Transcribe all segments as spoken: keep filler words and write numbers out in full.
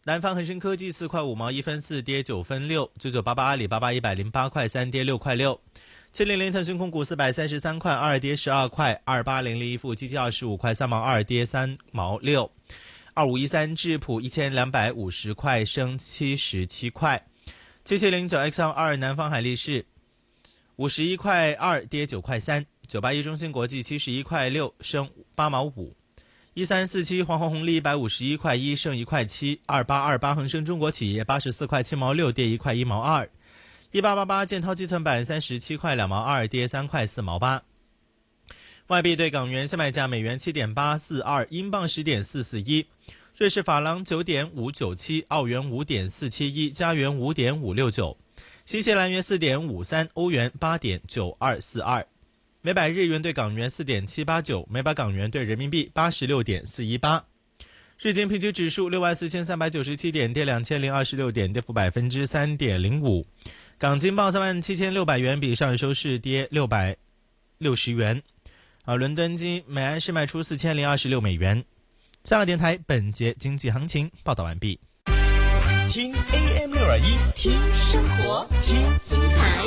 南方恒生科技四块五毛一分四，跌九分六。九九八八阿里巴巴一百零八块三，跌六块六。七零零腾讯控股四百三十三块二，跌十二块。二八零零一富基金二十五块三毛二，跌三毛六。二五一三智普一千两百五十块，升七十七块。七七零九 X L 二南方海力士五十一块二，跌九块三。九八一中芯国际七十一块六，升八毛五。一三四七黄宏红利一百五十一块一，升一块七。二八二八恒生中国企业八十四块七毛六，跌一块一毛二。一八八八建滔基层板三十七块两毛二，跌三块四毛八。外币对港元现买价美元七点八四二，英镑十点四四一，瑞士法郎九点五九七，澳元五点四七一，加元五点五六九，新西兰元四点五三，欧元八点九二四二。每百日元对港元四点七八九，每百港元对人民币八十六点四一八。日经平均指数六万四千三百九十七点，跌两千零二十六点，跌幅百分之三点零五。港金报三万七千六百元，比上日收市跌六百六十元。而伦敦金每安士卖出四千零二十六美元。香港电台本节经济行情报道完毕。 听 A M 六二一， 听生活，听精彩，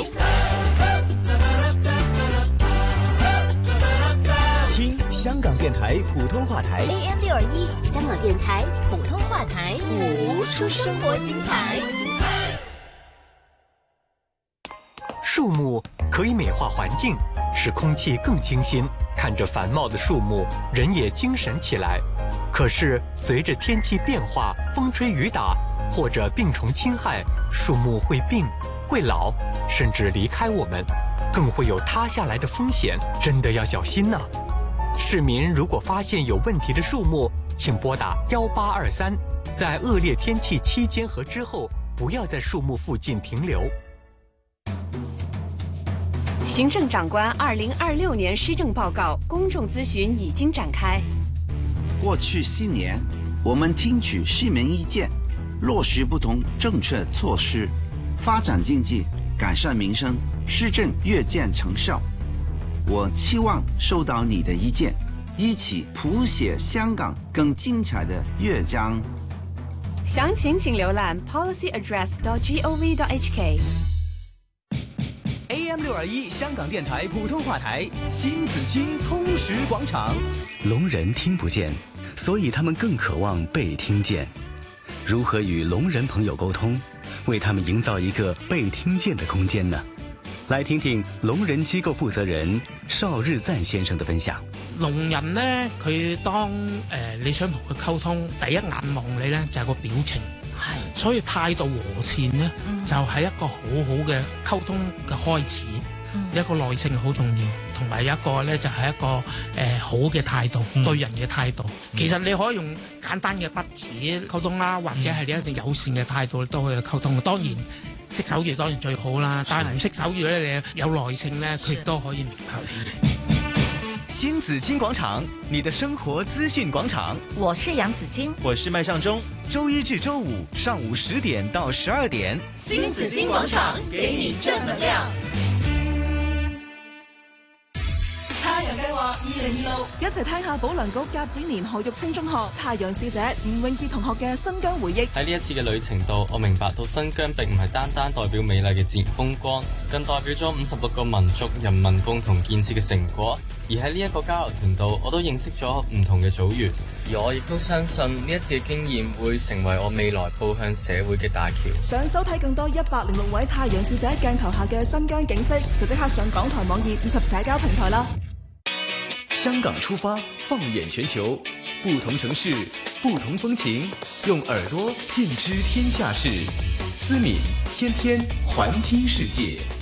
听香港电台普通话台 A M 六二一，香港电台普通话台，谱出生活精彩。 树木可以美化环境，使空气更清新，看着繁茂的树木，人也精神起来。可是随着天气变化，风吹雨打，或者病虫侵害，树木会病、会老，甚至离开我们，更会有塌下来的风险，真的要小心呐！市民如果发现有问题的树木，请拨打一八二三，在恶劣天气期间和之后，不要在树木附近停留。 行政长官二零二六年施政报告公众咨询已经展开。 过去四年，我们听取市民意见，落实不同政策措施，发展经济，改善民生，施政越见成效。我期望收到你的意见，一起谱写香港更精彩的乐章。 详情请浏览 policy address dot gov dot h k。 A M 六二一香港电台普通话台新紫荆通识广场。 聋人听不见，所以他们更渴望被听见。如何与聋人朋友沟通，为他们营造一个被听见的空间呢？来聽聽聾人機構負責人邵日贊先生的分享。 聾人呢，佢當誒、呃、你想同佢溝通，第一眼望你呢就係、是、個表情，係，所以態度和善呢，嗯、就係、是、一個好好嘅溝通嘅開始。嗯、一個耐性好重要，同埋一個呢就係、是、一個誒、呃、好嘅態度，嗯、對人嘅態度。嗯、其實你可以用簡單嘅筆字溝通啦，或者係你一定友善嘅態度都可以溝通。當然。識手語當然最好啦，但係唔識手語咧，你有耐性咧，佢亦都可以明白你。 新紫荊廣場，你的生活資訊廣場。 我是楊子矜， 我是麥尚中。 周一至周五上午十點到十二點， 新紫荊廣場給你正能量。太陽計劃二零二六， 一齊聽下保良局甲子年何玉清中學太陽使者吳永傑同學嘅新疆回憶。 喺呢一次嘅旅程度，我明白到新疆並唔係單單代表美麗嘅自然風光，更代表咗五十六個民族人民共同建設嘅成果。而喺呢一個交流團度，我都認識咗唔同嘅組員，而我亦都相信呢一次嘅經驗會成為我未來步向社會嘅大橋。 想收睇更多一百零六位太陽使者鏡頭下嘅新疆景色，就即刻上港台網頁以及社交平台啦。 香港出發，放眼全球，不同城市，不同風情，用耳朵見知天下事。思敏天天環聽世界。